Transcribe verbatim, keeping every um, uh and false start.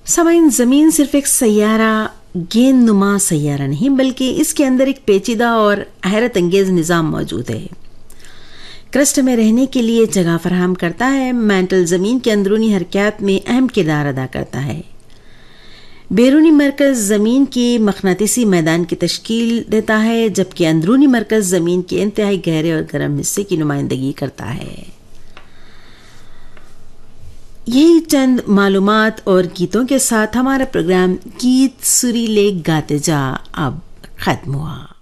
सामाइन ज़मीन सिर्फ एक सैयारा, गेंद नुमा सैयारा नहीं, बल्कि इसके अंदर एक पेचीदा और हैरत अंगेज निज़ाम मौजूद है। क्रस्ट में रहने के लिए जगह फराहम करता है। मैंटल ज़मीन के अंदरूनी हरकत में अहम किरदार अदा करता है। बैरूनी मरकज़ ज़मीन के मखनातीसी मैदान की तश्कील देता है, जबकि अंदरूनी मरकज़ ज़मीन के इंतहाई गहरे और गर्म हिस्से की नुमाइंदगी करता है। यही चंद मालूमात और गीतों के साथ हमारा प्रोग्राम गीत सुरीले गाते जा अब खत्म हुआ।